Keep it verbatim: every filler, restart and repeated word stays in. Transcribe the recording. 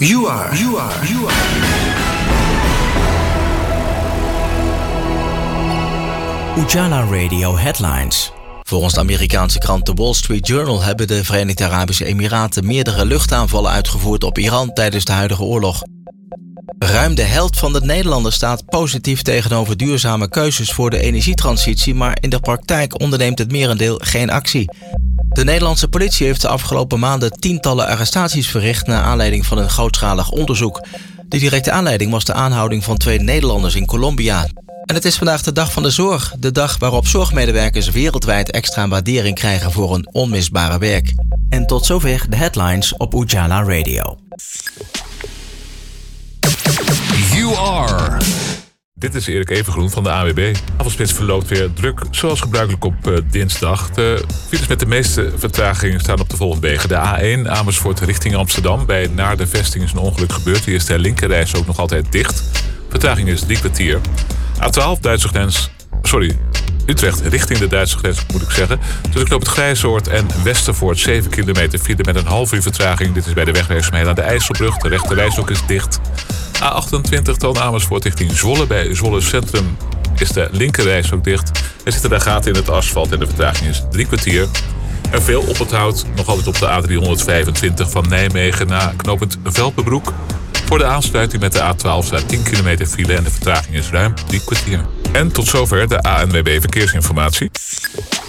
You are, you are, you are. Ujala Radio Headlines. Volgens de Amerikaanse krant The Wall Street Journal hebben de Verenigde Arabische Emiraten meerdere luchtaanvallen uitgevoerd op Iran tijdens de huidige oorlog. Ruim de helft van de Nederlanders staat positief tegenover duurzame keuzes voor de energietransitie, maar in de praktijk onderneemt het merendeel geen actie. De Nederlandse politie heeft de afgelopen maanden tientallen arrestaties verricht naar aanleiding van een grootschalig onderzoek. De directe aanleiding was de aanhouding van twee Nederlanders in Colombia. En het is vandaag de dag van de zorg, de dag waarop zorgmedewerkers wereldwijd extra waardering krijgen voor hun onmisbare werk. En tot zover de headlines op Ujala Radio. You are. Dit is Erik Evengroen van de A W B. Avondspits verloopt weer druk, zoals gebruikelijk op uh, dinsdag. De files met de meeste vertragingen staan op de volgende wegen. De A één Amersfoort richting Amsterdam. Bij naar de vesting is een ongeluk gebeurd. Hier is de linkerreis ook nog altijd dicht. Vertraging is drie kwartier. A twaalf Duitse grens... Sorry, Utrecht richting de Duitse grens, moet ik zeggen. Tussen knoop het Grijzoord en Westervoort zeven kilometer file met een half uur vertraging. Dit is bij de wegwerkzaamheden aan de IJsselbrug. De rechte reishok is dicht. A achtentwintig dan Amersfoort richting Zwolle. Bij Zwolle Centrum is de linkerreis ook dicht. Er zitten daar gaten in het asfalt en de vertraging is drie kwartier. En veel oponthoud nog altijd op de A driehonderdvijfentwintig van Nijmegen naar knooppunt Velpenbroek. Voor de aansluiting met de A twaalf staat tien kilometer file en de vertraging is ruim drie kwartier. En tot zover de A N W B Verkeersinformatie.